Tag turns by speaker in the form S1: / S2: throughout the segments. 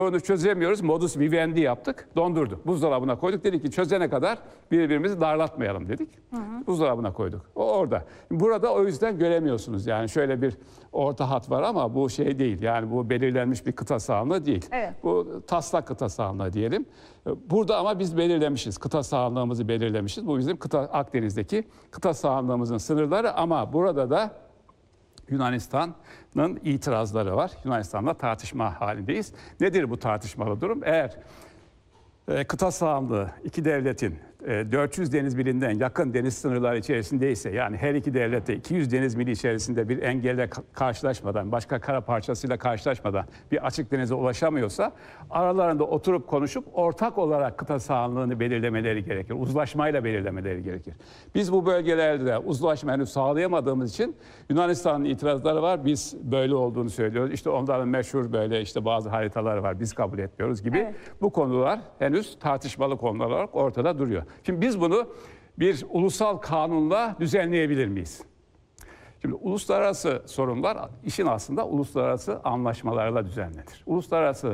S1: Onu çözemiyoruz. Modus vivendi yaptık. Dondurduk. Buzdolabına koyduk. Dedik ki çözene kadar birbirimizi darlatmayalım dedik. Buzdolabına koyduk. O orada. Burada o yüzden göremiyorsunuz. Yani şöyle bir orta hat var ama bu şey değil. Yani bu belirlenmiş bir kıta sahanlığı değil.
S2: Evet.
S1: Bu taslak kıta sahanlığı diyelim. Burada ama biz belirlemişiz. Kıta sahanlığımızı belirlemişiz. Bu bizim Akdeniz'deki kıta sahanlığımızın sınırları ama burada da Yunanistan'ın itirazları var. Yunanistan'la tartışma halindeyiz. Nedir bu tartışmalı durum? Eğer kıta sahanlığı iki devletin 400 deniz milinden yakın deniz sınırları içerisindeyse, yani her iki devlet de 200 deniz mili içerisinde bir engelle karşılaşmadan, başka kara parçasıyla karşılaşmadan bir açık denize ulaşamıyorsa, aralarında oturup konuşup ortak olarak kıta sahanlığını belirlemeleri gerekir. Uzlaşmayla belirlemeleri gerekir. Biz bu bölgelerde uzlaşma henüz sağlayamadığımız için Yunanistan'ın itirazları var. Biz böyle olduğunu söylüyoruz. İşte onların meşhur böyle işte bazı haritaları var. Biz kabul etmiyoruz gibi. Evet. Bu konular henüz tartışmalı konular olarak ortada duruyor. Şimdi biz bunu bir ulusal kanunla düzenleyebilir miyiz? Şimdi uluslararası sorunlar işin aslında uluslararası anlaşmalarla düzenlenir. Uluslararası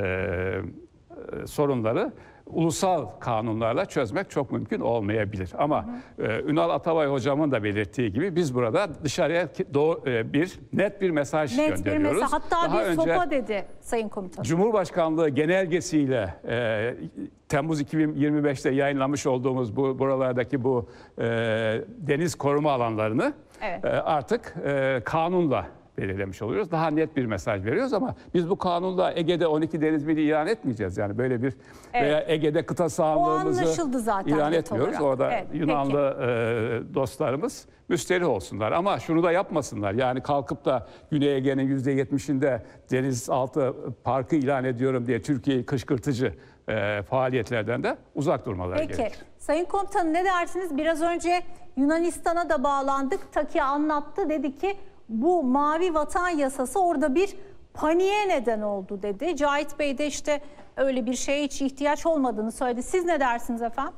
S1: sorunları ulusal kanunlarla çözmek çok mümkün olmayabilir. Ama Ünal Atabay hocamın da belirttiği gibi biz burada dışarıya net bir mesaj gönderiyoruz. Net bir mesaj.
S2: Hatta daha bir sopa dedi Sayın Komutanım.
S1: Cumhurbaşkanlığı genelgesiyle Temmuz 2025'te yayınlamış olduğumuz buralardaki bu deniz koruma alanlarını artık kanunla belirlemiş oluyoruz. Daha net bir mesaj veriyoruz ama biz bu kanunla Ege'de 12 deniz mili ilan etmeyeceğiz. Yani böyle bir veya Ege'de kıta sahanlığımızı ilan etmiyoruz. Orada Yunanlı dostlarımız müsterih olsunlar. Ama şunu da yapmasınlar. Yani kalkıp da Güney Ege'nin %70'inde denizaltı parkı ilan ediyorum diye Türkiye'yi kışkırtıcı faaliyetlerden de uzak durmaları gerekir.
S2: Peki. Sayın Komutanım ne dersiniz? Biraz önce Yunanistan'a da bağlandık. Taki anlattı. Dedi ki bu Mavi Vatan Yasası orada bir paniğe neden oldu dedi. Cahit Bey de işte öyle bir şeye hiç ihtiyaç olmadığını söyledi. Siz ne dersiniz efendim?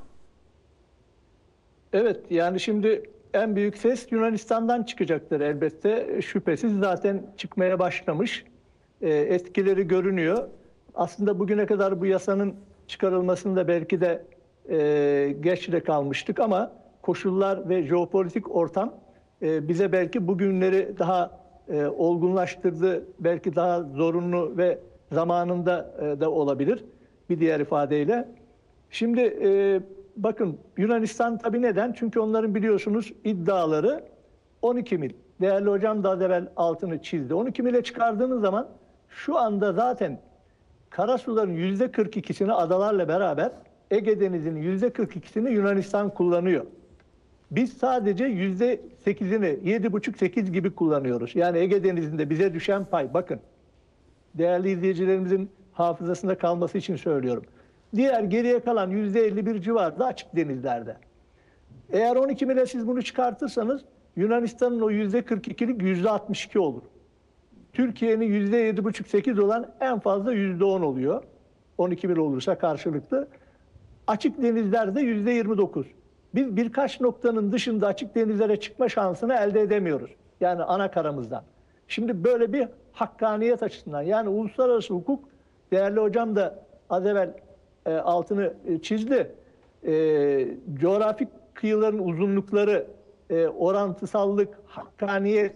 S3: Evet, yani şimdi en büyük ses Yunanistan'dan çıkacaktır elbette. Şüphesiz zaten çıkmaya başlamış. Etkileri görünüyor. Aslında bugüne kadar bu yasanın çıkarılmasında belki de geç de kalmıştık ama koşullar ve jeopolitik ortam bize belki bugünleri daha olgunlaştırdı, belki daha zorunlu ve zamanında da olabilir bir diğer ifadeyle. Şimdi bakın Yunanistan tabii neden? Çünkü onların biliyorsunuz iddiaları 12 mil. Değerli hocam da az evvel altını çizdi. 12 mile çıkardığınız zaman şu anda zaten karasuların %42'sini adalarla beraber Ege Denizi'nin %42'sini Yunanistan kullanıyor. Biz sadece %8'ini, 7,5-8 gibi kullanıyoruz. Yani Ege Denizi'nde bize düşen pay, bakın, değerli izleyicilerimizin hafızasında kalması için söylüyorum. Diğer geriye kalan %51 civarında açık denizlerde. Eğer 12 mile siz bunu çıkartırsanız Yunanistan'ın o %42'lik %62 olur. Türkiye'nin %7,5-8 olan en fazla %10 oluyor. 12 mil olursa karşılıklı. Açık denizlerde %29. Biz birkaç noktanın dışında açık denizlere çıkma şansını elde edemiyoruz. Yani ana karamızdan. Şimdi böyle bir hakkaniyet açısından, yani uluslararası hukuk, değerli hocam da az evvel altını çizdi. Coğrafik kıyıların uzunlukları, orantısallık, hakkaniyet,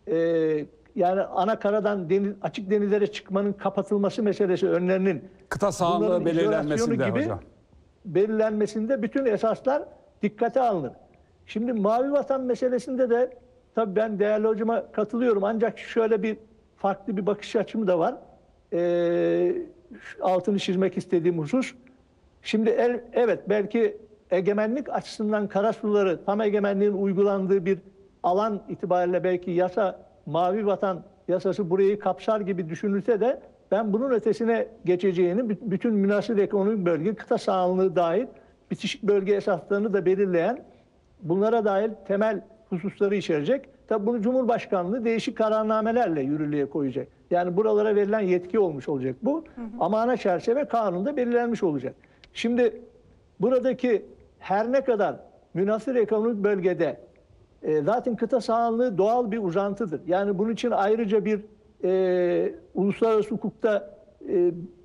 S3: yani ana karadan açık denizlere çıkmanın kapatılması meselesi önlerinin
S1: kıta sahanlığı belirlenmesinde
S3: gibi
S1: hocam.
S3: Belirlenmesinde bütün esaslar dikkate alınır. Şimdi Mavi Vatan meselesinde de tabii ben değerli hocama katılıyorum. Ancak şöyle bir farklı bir bakış açım da var. Altını çizmek istediğim husus. Şimdi evet belki egemenlik açısından karasuları tam egemenliğin uygulandığı bir alan itibariyle belki yasa Mavi Vatan yasası burayı kapsar gibi düşünülse de ben bunun ötesine geçeceğini, bütün münhasır ekonomik bölge, kıta sahanlığı dahil bitişik bölge esaslarını da belirleyen, bunlara dair temel hususları içerecek. Tabi bunu Cumhurbaşkanlığı değişik kararnamelerle yürürlüğe koyacak. Yani buralara verilen yetki olmuş olacak bu. Ama ana çerçeve kanunda belirlenmiş olacak. Şimdi buradaki her ne kadar münhasır ekonomik bölgede zaten kıta sahanlığı doğal bir uzantıdır. Yani bunun için ayrıca bir uluslararası hukukta